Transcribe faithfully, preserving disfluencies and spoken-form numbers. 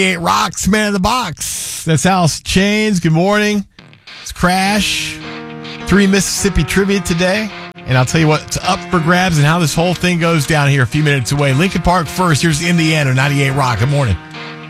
It rocks, man of the box. That's Alice Chains. Good morning. It's Crash. Three Mississippi trivia today. And I'll tell you what's up for grabs and how this whole thing goes down here a few minutes away. Lincoln Park first. Here's Indiana, ninety-eight Rock. Good morning.